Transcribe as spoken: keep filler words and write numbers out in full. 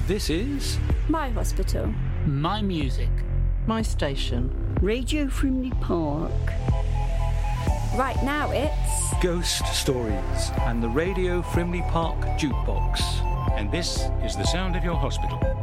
This is My hospital. My music. My station. Radio Frimley Park. Right now it's Ghost Stories and the Radio Frimley Park Jukebox. And this is the sound of your hospital.